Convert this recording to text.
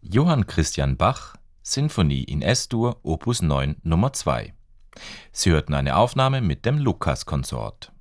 Johann Christian Bach, Sinfonie in S-Dur, Opus 9 Nummer 2. Sie hörten eine Aufnahme mit dem Lucas-Konsort.